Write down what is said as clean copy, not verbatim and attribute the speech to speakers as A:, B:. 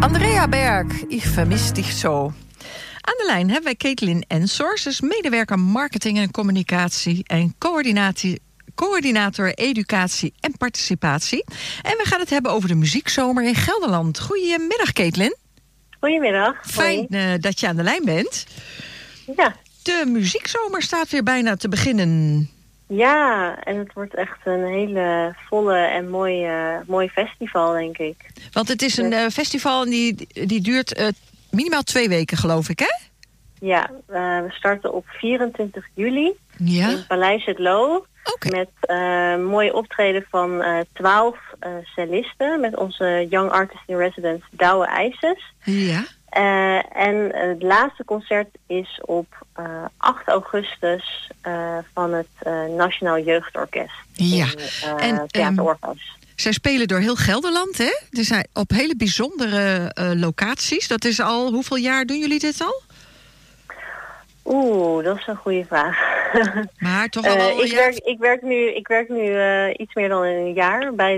A: Andrea Berg, ik vermis dich zo. Aan de lijn hebben wij Caitlin Ensors, dus medewerker marketing en communicatie en coördinator educatie en participatie. En we gaan het hebben over de muziekzomer in Gelderland. Goedemiddag, Caitlin.
B: Goedemiddag.
A: Fijn dat je aan de lijn bent.
B: Ja.
A: De muziekzomer staat weer bijna te beginnen.
B: Ja, en het wordt echt een hele volle en mooi festival, denk ik.
A: Want het is een festival en die duurt minimaal 2 weken, geloof ik, hè?
B: Ja, we starten op 24 juli in Paleis het Loo.
A: Okay.
B: Met mooi optreden van 12 cellisten. Met onze Young Artist in Residence Douwe IJsses.
A: Ja.
B: En het laatste concert is op 8 augustus van het Nationaal Jeugdorkest.
A: Ja.
B: In Theater Orpheus.
A: Zij spelen door heel Gelderland, hè? Er zijn op hele bijzondere locaties. Dat is al, hoeveel jaar doen jullie dit al?
B: Oeh, dat is een goede vraag.
A: Maar toch al
B: ik werk nu iets meer dan een jaar bij